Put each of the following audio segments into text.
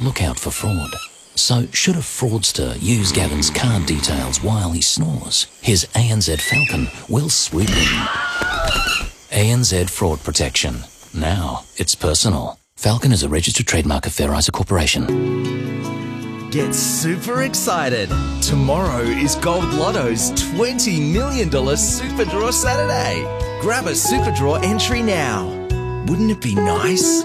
look out for fraud. So should a fraudster use Gavin's card details while he snores, his ANZ Falcon will swoop in. ANZ Fraud Protection. Now it's personal. Falcon is a registered trademark of Fair Isa Corporation. Get super excited. Tomorrow is Gold Lotto's $20 million Super Draw Saturday. Grab a Super Draw entry now. Wouldn't it be nice?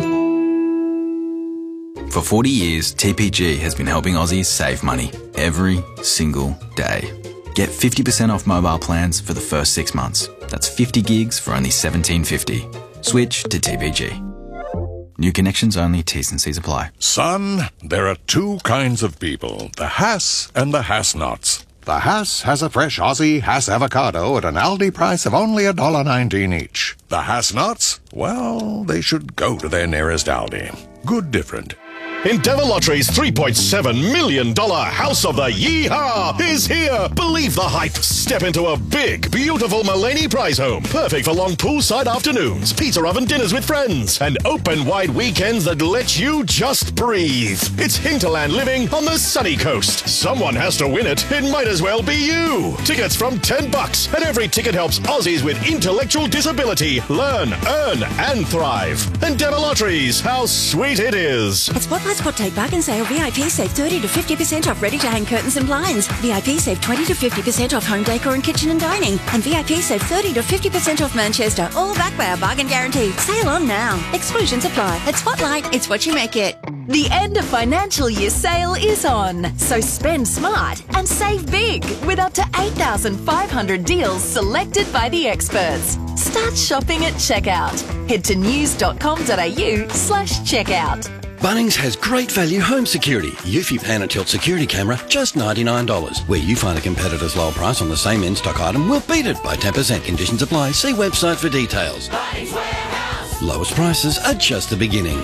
For 40 years, TPG has been helping Aussies save money every single day. Get 50% off mobile plans for the first 6 months. That's 50 gigs for only $17.50. Switch to TPG. New connections only, T's and C's apply. Son, there are two kinds of people, the Hass and the Hass-Nots. The Hass has a fresh Aussie Hass avocado at an Aldi price of only $1.19 each. The Hass-Nots, well, they should go to their nearest Aldi. Good different. Endeavour Lottery's $3.7 million House of the Yeehaw is here. Believe the hype. Step into a big, beautiful Mulaney prize home. Perfect for long poolside afternoons, pizza oven dinners with friends, and open-wide weekends that let you just breathe. It's Hinterland living on the sunny coast. Someone has to win it. It might as well be you. Tickets from $10, and every ticket helps Aussies with intellectual disability learn, earn, and thrive. Endeavour Lotteries. How sweet it is. At Spotlight Spot Take Bargain Sale, VIP save 30 to 50% off ready-to-hang curtains and blinds. VIP save 20 to 50% off home decor and kitchen and dining. And VIP save 30 to 50% off Manchester, all backed by our bargain guarantee. Sale on now. Exclusions apply. At Spotlight, it's what you make it. The end of financial year sale is on, so spend smart and save big with up to 8,500 deals selected by the experts. Start shopping at checkout. Head to news.com.au/checkout. Bunnings has great value home security. Eufy Pan and Tilt security camera, just $99. Where you find a competitor's lower price on the same in-stock item, we'll beat it by 10%. Conditions apply. See website for details. Bunnings Warehouse. Lowest prices are just the beginning.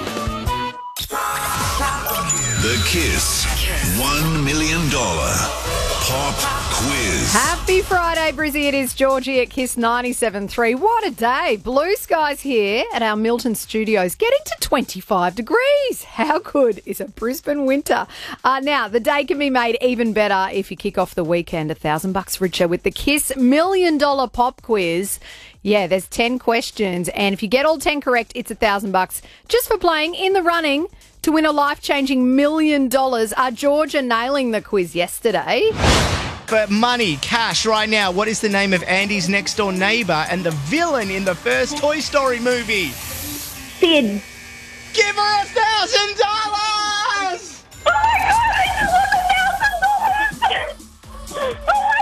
The Kiss $1 million Pop Quiz. Happy Friday, Brizzy. It is Georgie at Kiss 97.3. What a day. Blue skies here at our Milton studios, getting to 25 degrees. How good is a Brisbane winter? Now, the day can be made even better if you kick off the weekend $1,000 richer with the Kiss $1 million Pop Quiz. Yeah, there's 10 questions, and if you get all 10 correct, it's $1,000 just for playing in the running to win a life-changing $1 million. Georgia nailing the quiz yesterday. For money, cash right now, what is the name of Andy's next-door neighbour and the villain in the first Toy Story movie? Sid. Give her $1,000! Oh my God, I just won $1,000!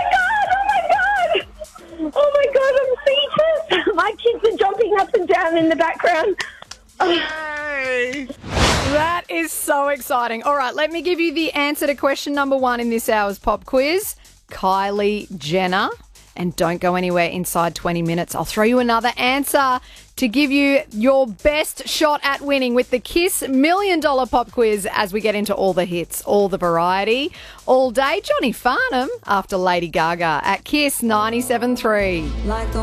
Oh my God, I'm speechless! My kids are jumping up and down in the background. Yay! That is so exciting. All right, let me give you the answer to question number 1 in this hour's pop quiz. Kylie Jenner. And don't go anywhere inside 20 minutes. I'll throw you another answer to give you your best shot at winning with the Kiss $1 million Pop Quiz as we get into all the hits, all the variety, all day. Johnny Farnham after Lady Gaga at Kiss 97.3.